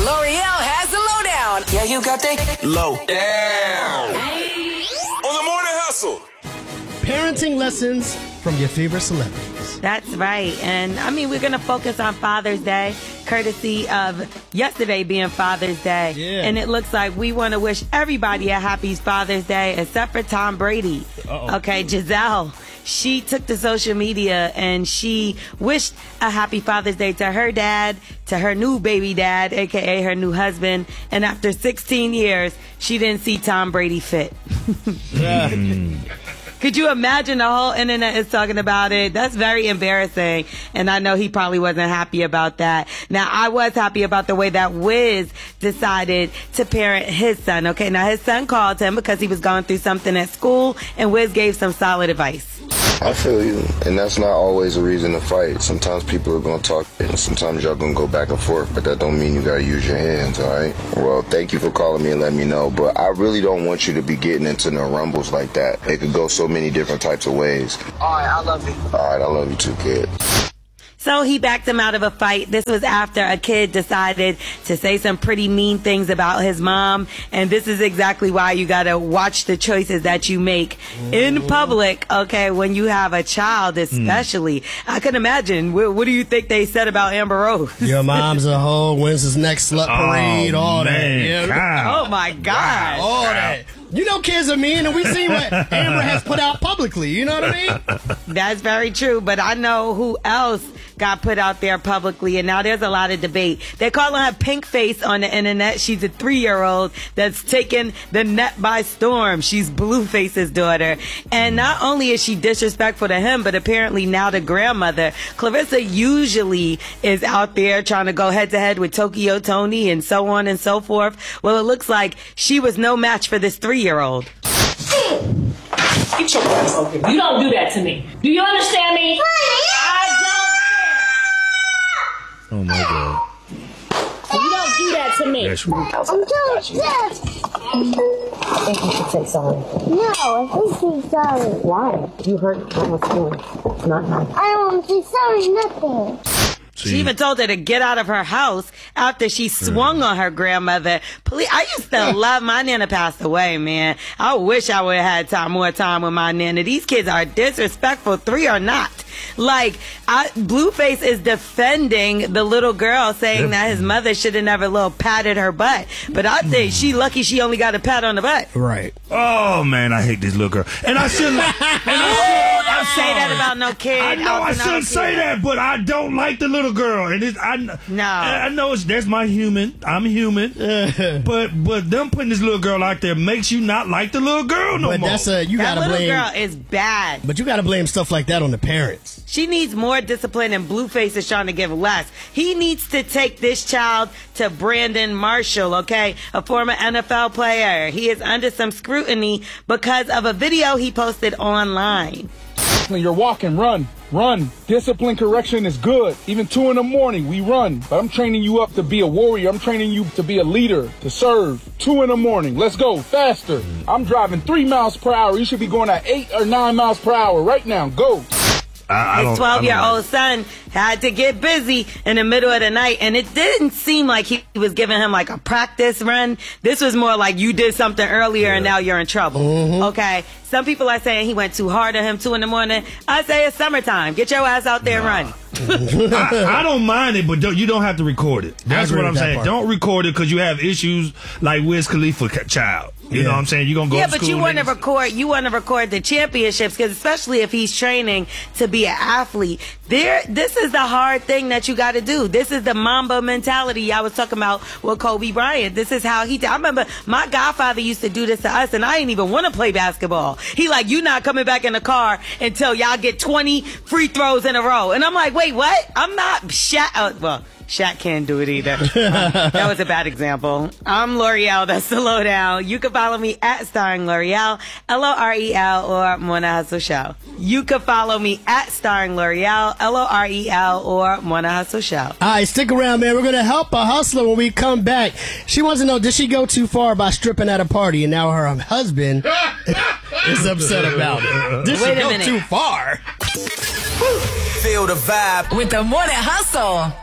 L'Oreal has the lowdown. Yeah, you got the lowdown. On the Morning Hustle. Parenting lessons from your favorite celebrities. That's right. And I mean, we're going to focus on Father's Day, courtesy of yesterday being Father's Day. Yeah. And it looks like we want to wish everybody a happy Father's Day, except for Tom Brady. Uh-oh. Okay, Giselle. She took to social media and she wished a happy Father's Day to her dad, to her new baby dad, a.k.a. her new husband. And after 16 years, she didn't see Tom Brady fit. Could you imagine the whole internet is talking about it? That's very embarrassing. And I know he probably wasn't happy about that. Now, I was happy about the way that Wiz decided to parent his son. Okay, now his son called him because he was going through something at school, and Wiz gave some solid advice. I feel you, and that's not always a reason to fight. Sometimes people are going to talk, and sometimes y'all going to go back and forth, but that don't mean you got to use your hands, all right? Well, thank you for calling me and letting me know, but I really don't want you to be getting into no rumbles like that. It could go so many different types of ways. All right, I love you. All right, I love you too, kid. So he backed him out of a fight. This was after a kid decided to say some pretty mean things about his mom. And this is exactly why you got to watch the choices that you make in public, okay, when you have a child especially. I can imagine. What do you think they said about Amber Rose? Your mom's a hoe, when's his next slut parade, all man, that. Oh, my God. All that. You know kids are mean, and we see what Amber has put out publicly. You know what I mean? That's very true, but I know who else got put out there publicly, and now there's a lot of debate. They're calling her pink face on the internet. She's a 3-year-old that's taken the net by storm. She's Blueface's daughter. And not only is she disrespectful to him, but apparently now the grandmother. Clarissa usually is out there trying to go head-to-head with Tokyo Tony and so on and so forth. Well, it looks like she was no match for this 3-year-old. Get your ass over here. You don't do that to me. Do you understand me? Oh my God. You don't do that to me. That's right. I'm so upset. I think you should say sorry. No, I think she's sorry. Why? You hurt Grandma's feelings. It's not nice. I don't want to say sorry, nothing. She even told her to get out of her house after she swung on her grandmother. Please, I used to love my Nana passed away, man. I wish I would have had more time with my Nana. These kids are disrespectful, 3 or not. Like, Blueface is defending the little girl, saying that his mother should have never patted her butt. But I think she lucky she only got a pat on the butt. Right. Oh man, I hate this little girl. And I shouldn't. Don't say that about no kid. I know I shouldn't say that, but I don't like the little girl. And I know that's my human. I'm human. but them putting this little girl out there makes you not like the little girl no more. But that's you gotta blame. That little girl is bad. But you gotta blame stuff like that on the parents. She needs more discipline, and Blueface is trying to give less. He needs to take this child to Brandon Marshall, okay? A former NFL player. He is under some scrutiny because of a video he posted online. You're walking, run. Discipline correction is good. Even 2 in the morning, we run. But I'm training you up to be a warrior. I'm training you to be a leader, to serve. 2 in the morning, let's go, faster. I'm driving 3 miles per hour. You should be going at 8 or 9 miles per hour right now. Go. His 12-year-old son had to get busy in the middle of the night, and it didn't seem like he was giving him like a practice run. This was more like you did something earlier and now you're in trouble. Okay, some people are saying he went too hard on him 2 in the morning. I say it's summertime. Get your ass out there and run. I don't mind it, but you don't have to record it. That's what I'm saying. Don't record it because you have issues like Wiz Khalifa child. You know what I'm saying? You're going to go to school. Yeah, but you want to record the championships, because especially if he's training to be an athlete, this is the hard thing that you got to do. This is the Mamba mentality I was talking about with Kobe Bryant. This is how he did. I remember my godfather used to do this to us, and I didn't even want to play basketball. He like, you not coming back in the car until y'all get 20 free throws in a row. And I'm like, wait, what? I'm not Shaq. Shaq can't do it either. That was a bad example. I'm L'Oreal. That's the lowdown. You can follow me at Starring L'Oreal, L-O-R-E-L, or Morning Hustle Show. You can follow me at Starring L'Oreal, L-O-R-E-L, or Morning Hustle Show. All right, stick around, man. We're going to help a hustler when we come back. She wants to know, did she go too far by stripping at a party, and now her husband is upset about it? Did she go too far? Feel the vibe with the Morning Hustle.